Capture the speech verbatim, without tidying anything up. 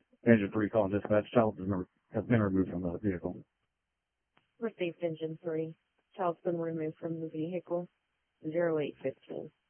Engine three calling dispatch. Child has been, has been removed from the vehicle. Received engine three. Child's been removed from the vehicle. Zero eight fifteen.